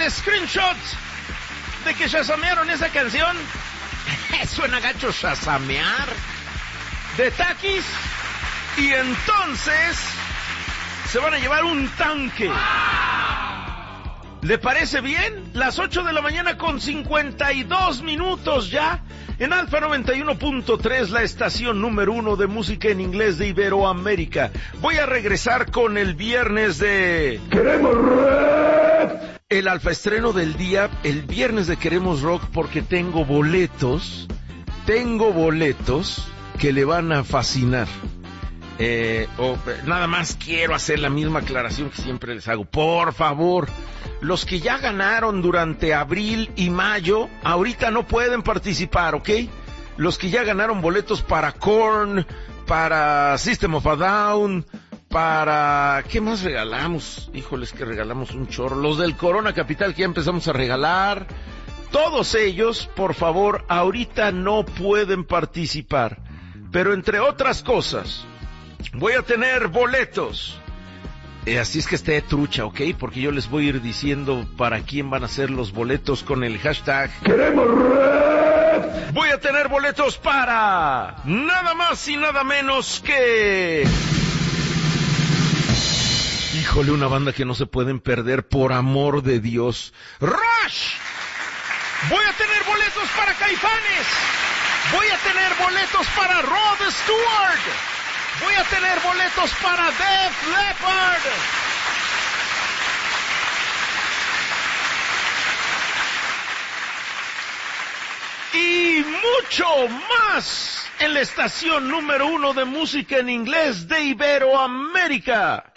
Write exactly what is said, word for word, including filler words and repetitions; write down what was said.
screenshots de que shazamearon esa canción. Suena gacho shazamear. De Takis. Y entonces se van a llevar un tanque. ¿Le parece bien? Las ocho de la mañana con cincuenta y dos minutos ya. En Alfa noventa y uno punto tres, la estación número uno de música en inglés de Iberoamérica. Voy a regresar con el viernes de... ¡Queremos Rock! El alfa estreno del día, el viernes de Queremos Rock, porque tengo boletos, tengo boletos que le van a fascinar. Eh, oh, nada más quiero hacer la misma aclaración que siempre les hago. Por favor, los que ya ganaron durante abril y mayo, ahorita no pueden participar, ¿ok? Los que ya ganaron boletos para Korn, para System of a Down, para... ¿qué más regalamos? Híjoles, que regalamos un chorro. Los del Corona Capital que ya empezamos a regalar. Todos ellos, por favor, ahorita no pueden participar. Pero entre otras cosas, voy a tener boletos. Eh, así es que esté trucha, ¿ok? Porque yo les voy a ir diciendo para quién van a ser los boletos con el hashtag ¡Queremos Rap! Voy a tener boletos para nada más y nada menos que... Híjole, una banda que no se pueden perder, por amor de Dios. ¡Rush! Voy a tener boletos para Caifanes. Voy a tener boletos para Rod Stewart. Voy a tener boletos para Def Leppard. Y mucho más en la estación número uno de música en inglés de Iberoamérica.